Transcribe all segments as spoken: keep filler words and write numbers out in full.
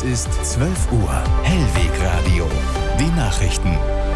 Es ist zwölf Uhr. Hellwegradio. Die Nachrichten.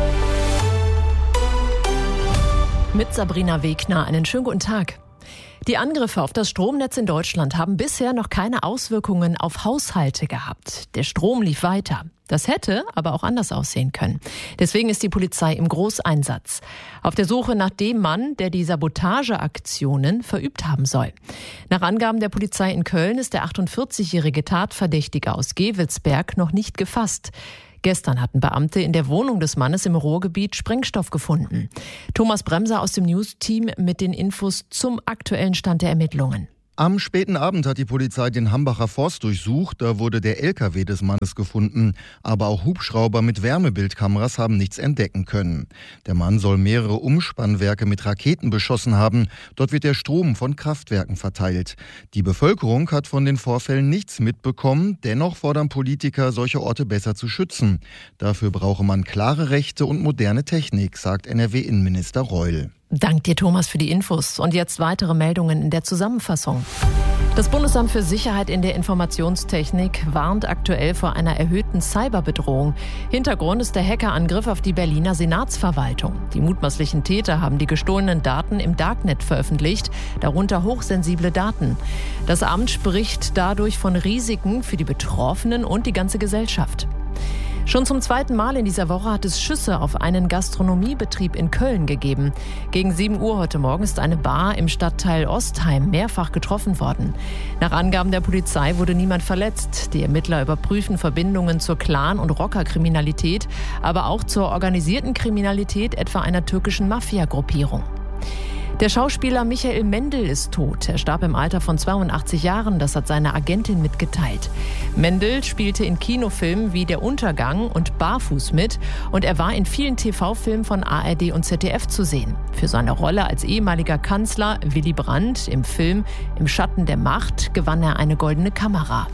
Mit Sabrina Wegner. Einen schönen guten Tag. Die Angriffe auf das Stromnetz in Deutschland haben bisher noch keine Auswirkungen auf Haushalte gehabt. Der Strom lief weiter. Das hätte aber auch anders aussehen können. Deswegen ist die Polizei im Großeinsatz. Auf der Suche nach dem Mann, der die Sabotageaktionen verübt haben soll. Nach Angaben der Polizei in Köln ist der achtundvierzigjährige Tatverdächtige aus Gevelsberg noch nicht gefasst. Gestern hatten Beamte in der Wohnung des Mannes im Ruhrgebiet Sprengstoff gefunden. Thomas Bremser aus dem News-Team mit den Infos zum aktuellen Stand der Ermittlungen. Am späten Abend hat die Polizei den Hambacher Forst durchsucht. Da wurde der L K W des Mannes gefunden. Aber auch Hubschrauber mit Wärmebildkameras haben nichts entdecken können. Der Mann soll mehrere Umspannwerke mit Raketen beschossen haben. Dort wird der Strom von Kraftwerken verteilt. Die Bevölkerung hat von den Vorfällen nichts mitbekommen. Dennoch fordern Politiker, solche Orte besser zu schützen. Dafür brauche man klare Rechte und moderne Technik, sagt N R W-Innenminister Reul. Dank dir, Thomas, für die Infos. Und jetzt weitere Meldungen in der Zusammenfassung. Das Bundesamt für Sicherheit in der Informationstechnik warnt aktuell vor einer erhöhten Cyberbedrohung. Hintergrund ist der Hackerangriff auf die Berliner Senatsverwaltung. Die mutmaßlichen Täter haben die gestohlenen Daten im Darknet veröffentlicht, darunter hochsensible Daten. Das Amt spricht dadurch von Risiken für die Betroffenen und die ganze Gesellschaft. Schon zum zweiten Mal in dieser Woche hat es Schüsse auf einen Gastronomiebetrieb in Köln gegeben. Gegen sieben Uhr heute Morgen ist eine Bar im Stadtteil Ostheim mehrfach getroffen worden. Nach Angaben der Polizei wurde niemand verletzt. Die Ermittler überprüfen Verbindungen zur Clan- und Rockerkriminalität, aber auch zur organisierten Kriminalität etwa einer türkischen Mafia-Gruppierung. Der Schauspieler Michael Mendl ist tot. Er starb im Alter von zweiundachtzig Jahren, das hat seine Agentin mitgeteilt. Mendl spielte in Kinofilmen wie Der Untergang und Barfuß mit und er war in vielen T V-Filmen von A R D und Z D F zu sehen. Für seine Rolle als ehemaliger Kanzler Willy Brandt im Film Im Schatten der Macht gewann er eine goldene Kamera.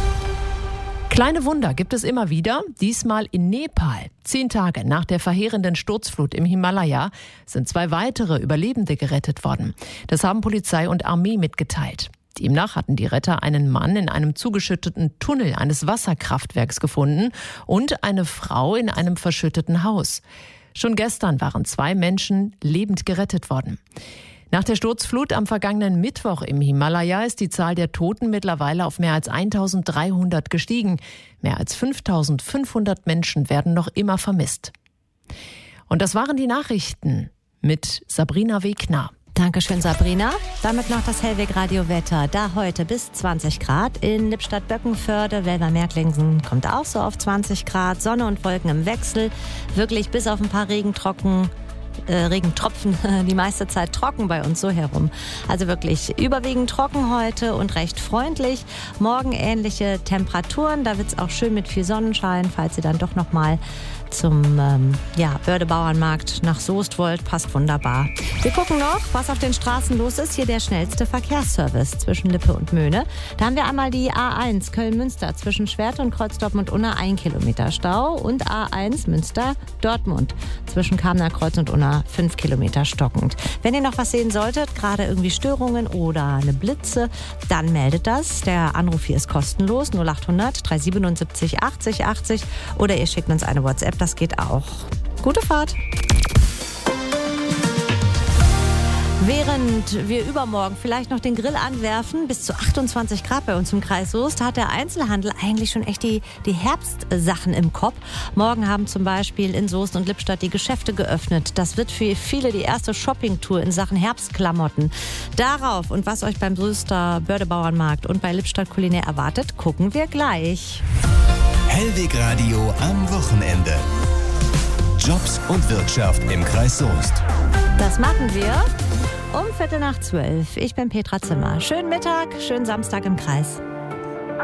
Kleine Wunder gibt es immer wieder, diesmal in Nepal. Zehn Tage nach der verheerenden Sturzflut im Himalaya sind zwei weitere Überlebende gerettet worden. Das haben Polizei und Armee mitgeteilt. Demnach hatten die Retter einen Mann in einem zugeschütteten Tunnel eines Wasserkraftwerks gefunden und eine Frau in einem verschütteten Haus. Schon gestern waren zwei Menschen lebend gerettet worden. Nach der Sturzflut am vergangenen Mittwoch im Himalaya ist die Zahl der Toten mittlerweile auf mehr als eintausenddreihundert gestiegen. Mehr als fünftausendfünfhundert Menschen werden noch immer vermisst. Und das waren die Nachrichten mit Sabrina Wegner. Dankeschön, Sabrina. Damit noch das Hellwegradio-Wetter. Da heute bis zwanzig Grad. In Lippstadt-Böckenförde, Welver-Merklingsen kommt auch so auf zwanzig Grad. Sonne und Wolken im Wechsel. Wirklich bis auf ein paar Regentrocken. Äh, Regentropfen, die meiste Zeit trocken bei uns so herum. Also wirklich überwiegend trocken heute und recht freundlich. Morgen ähnliche Temperaturen, da wird es auch schön mit viel Sonnenschein, falls ihr dann doch nochmal zum ähm, ja, Börde-Bauernmarkt nach Soest wollt, passt wunderbar. Wir gucken noch, was auf den Straßen los ist. Hier der schnellste Verkehrsservice zwischen Lippe und Möhne. Da haben wir einmal die A eins Köln-Münster zwischen Schwert und Kreuzdortmund-Unna ein Kilometer Stau und A eins Münster-Dortmund zwischen Kamener-Kreuz und Unna fünf Kilometer stockend. Wenn ihr noch was sehen solltet, gerade irgendwie Störungen oder eine Blitze, dann meldet das. Der Anruf hier ist kostenlos, null achthundert dreihundertsiebenundsiebzig achtzig achtzig oder ihr schickt uns eine WhatsApp. Das geht auch. Gute Fahrt! Während wir übermorgen vielleicht noch den Grill anwerfen, bis zu achtundzwanzig Grad bei uns im Kreis Soest, hat der Einzelhandel eigentlich schon echt die, die Herbstsachen im Kopf. Morgen haben zum Beispiel in Soest und Lippstadt die Geschäfte geöffnet. Das wird für viele die erste Shoppingtour in Sachen Herbstklamotten. Darauf und was euch beim Soester Börde-Bauernmarkt und bei Lippstadt Kulinär erwartet, gucken wir gleich. Hellwegradio am Wochenende. Jobs und Wirtschaft im Kreis Soest. Das machen wir um Viertel nach zwölf. Ich bin Petra Zimmer. Schönen Mittag, schönen Samstag im Kreis.